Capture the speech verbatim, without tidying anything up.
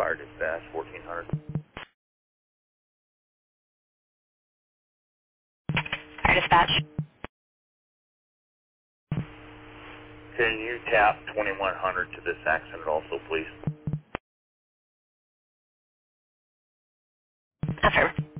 Fire dispatch, fourteen hundred. Fire dispatch. Can you tap twenty-one hundred to this accident also, please? Affirm.